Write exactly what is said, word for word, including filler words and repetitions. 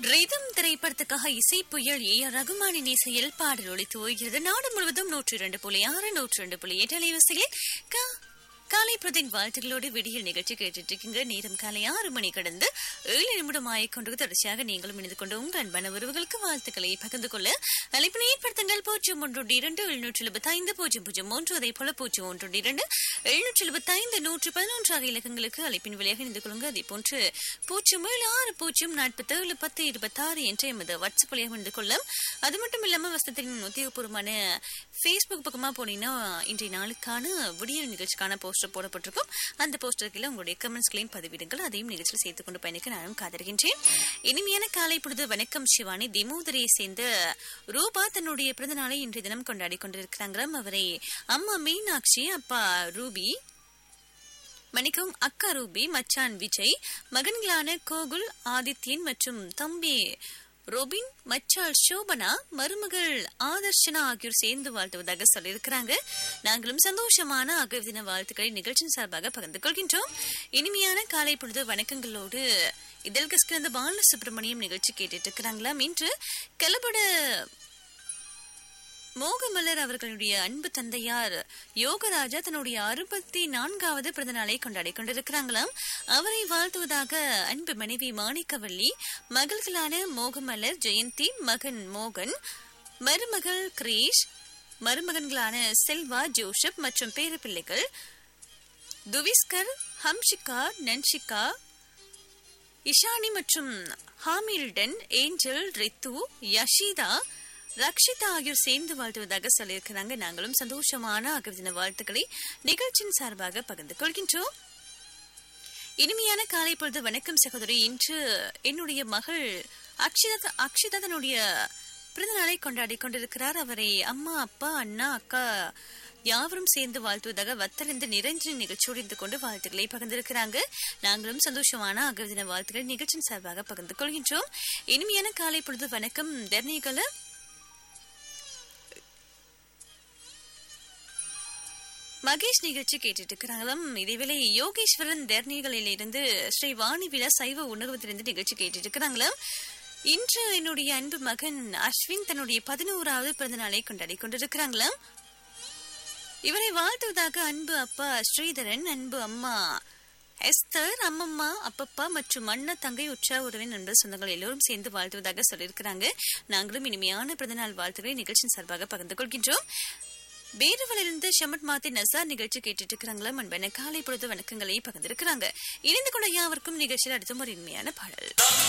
Rhythm திரைப்படத்துக்காக இசை புயல் ஏ ஆர் ரகுமானின் இசையில் பாடல் ஒலித்து ஓய்கிறது. நாடு முழுவதும் நூற்றி இரண்டு புள்ளி ஆறு நூற்றி இரண்டு புள்ளி எட்டு அலைவரிசையில் காலை பிரதின் வாழ்த்துகளோடு விடியல் நிகழ்ச்சி கேட்டுட்டு இருக்கீங்க. நேரம் காலை ஆறு மணி கடந்து ஏழு நிமிடம் ஆயிக்கொண்டு தொடர்ச்சியாக நீங்களும் இணைந்து கொண்டு உங்கள் அன்பான உறவுகளுக்கு வாழ்த்துக்களை பகிர்ந்து கொள்ள அழைப்பினை ஏற்படுத்துங்கள். பூஜ்ஜியம் ஒன்று இரண்டு எழுநூற்றி எழுபத்தி ஐந்து பூஜ்ஜியம் பூஜ்ஜியம் மூன்று அதே போல பூஜ்ஜியம் ஒன்று இரண்டு எழுநூற்றி எழுபத்தி ஐந்து நூற்றி பதினொன்று ஆகிய இலக்கங்களுக்கு அழைப்பின் விலையாக இணைந்து கொள்ளுங்க. அதே போன்று பூஜ்ஜியம் ஏழு ஆறு பூஜ்ஜியம் நாற்பத்தி ஏழு பத்து இருபத்தி ஆறு என்ற எமது வாட்ஸ்அப் வழியாக இணைந்து கொள்ள. அது மட்டும் இல்லாமல் வசத்தின் உத்தியோகபூர்வமான பேஸ்புக் பக்கமா போனீங்கன்னா இன்றைய நாளுக்கான விடியல் நிகழ்ச்சிக்கான போஸ்டர் போடப்பட்டிருக்கும். அந்த போஸ்டர்களை உங்களுடைய கமெண்ட்ஸ்களையும் பதிவிடுங்கள். அதையும் நிகழ்ச்சியில் சேர்த்துக் கொண்டு பயணிக்க நானும் காத்திருக்கின்றேன். இனிமையான காலை பொழுது வணக்கம் சிவானி. திமோதரையை சேர்ந்த ரூபா தன்னுடைய பிறந்த நாளை இன்றைய தினம் கொண்டாடி கொண்டிருக்கிறாங்க. அவரை அம்மா மீனாட்சி, அப்பா ரூபி மணிக்கும், அக்கா ரூபி, மச்சான் விஜய், மகன்களான கோகுல், ஆதித்யன் மற்றும் தம்பி ரோபின், மச்சாள் சோபனா, மருமகள் ஆதர்ஷனா ஆகியோர் சேர்ந்து வாழ்த்துவதாக சொல்லியிருக்கிறாங்க. நாங்களும் சந்தோஷமான ஆகிய தின வாழ்த்துக்களை நிகழ்ச்சியின் சார்பாக பகிர்ந்து கொள்கின்றோம். இனிமையான காலை பொழுது வணக்கங்களோடு இதழ்கஸ் கிழந்த பாலசுப்ரமணியம் நிகழ்ச்சி கேட்டுட்டு இருக்கிறாங்களாம். இன்று கலபட மோகமலர் அவர்களுடைய அன்பு தந்தையார் யோகராஜா தன்னுடைய அறுபத்தி நான்காவது பிறந்த நாளை கொண்டாடி கொண்டிருக்கிறாங்களாம். அவரை வாழ்த்துவதாக அன்பு மனைவி மாணிக்கவல்லி, மகள்களான மோகமலர், ஜெயந்தி, மகன் மோகன், மருமகள் கிரீஷ், மருமகன்களான செல்வா, ஜோஷப் மற்றும் பேர பிள்ளைகள் துவிஸ்கர், ஹம்ஷிகா, நன்ஷிகா, இஷானி மற்றும் ஹாமில்டன், ஏஞ்சல், ரித்து, யஷிதா, ரக்ஷிதா ஆகியோர் சேர்ந்து வாழ்த்துவதாக சொல்லியிருக்கிறாங்க. நாங்களும் சந்தோஷமான ஆகிய வாழ்த்துக்களை நிகழ்ச்சியின் சார்பாக பகிர்ந்து கொள்கின்றோம். இனிமையான காலை பொழுது வணக்கம் சகோதரி. இன்று என்னுடைய மகள் அக்ஷிதா அக்ஷிதா தன்னுடைய பிறந்த நாளை கொண்டாடி கொண்டிருக்கிறார். அவரை அம்மா, அப்பா, அண்ணா, அக்கா யாவரும் சேர்ந்து வாழ்த்துவதாக வத்தலிருந்து நிரஞ்சனி நிகழ்ச்சியோடு இருந்து கொண்டு வாழ்த்துக்களை பகிர்ந்திருக்கிறாங்க. நாங்களும் சந்தோஷமான ஆகிய வாழ்த்துக்களை நிகழ்ச்சியின் சார்பாக பகிர்ந்து கொள்கின்றோம். இனிமையான காலை பொழுது வணக்கம் தர்ணிகளை மகேஷ் நிகழ்ச்சி கேட்டுட்டு இருக்கிறாங்களாம். இதேவேளை யோகேஸ்வரன் தேர்ணிகளில் இருந்து ஸ்ரீ வாணி விழா சைவ உணவகத்திலிருந்து நிகழ்ச்சி கேட்டுட்டு இருக்கிறாங்களாம். இன்று என்னுடைய அன்பு மகன் அஸ்வின் தன்னுடைய பதினோராவது பிறந்த நாளை கொண்டாடி கொண்டிருக்கிறாங்களாம். இவரை வாழ்த்துவதாக அன்பு அப்பா ஸ்ரீதரன், அன்பு அம்மா எஸ்தர், அம்மம்மா, அப்பப்பா மற்றும் அண்ணா, தங்கை, உற்சா உறவின் நண்பர் சொந்தங்கள் எல்லோரும் சேர்ந்து வாழ்த்துவதாக சொல்லியிருக்கிறாங்க. நாங்களும் இனிமையான பிறந்தநாள் வாழ்த்துக்களை நிகழ்ச்சியின் சார்பாக பகிர்ந்து கொள்கின்றோம். பேருவலிருந்து ஷமட் மாத்தி நசார் நிகழ்ச்சி கேட்டுட்டு இருக்கிறாங்களா. அன்பான காலை பொழுது வணக்கங்களை பகிர்ந்திருக்கிறாங்க. இணைந்து கொள்ள யாவருக்கும் நிகழ்ச்சியில் அடுத்த ஒரு இனிமையான பாடல்.